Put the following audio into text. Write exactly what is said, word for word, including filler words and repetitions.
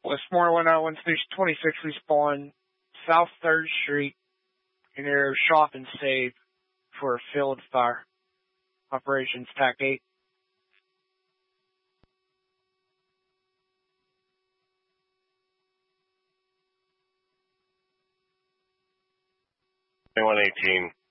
Westmore one oh one Station twenty-six respawn South third Street in their shop and save for a field fire. Operations T A C eight. twenty-one eighteen.